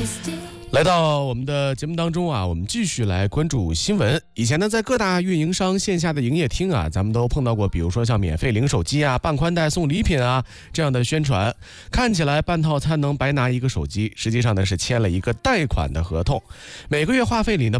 来到我们的节目当中啊，我们继续来关注新闻。以前呢，在各大运营商线下的营业厅啊，咱们都碰到过，比如说像免费领手机啊、办宽带送礼品啊这样的宣传。看起来办套餐能白拿一个手机，实际上呢是签了一个贷款的合同，每个月话费里呢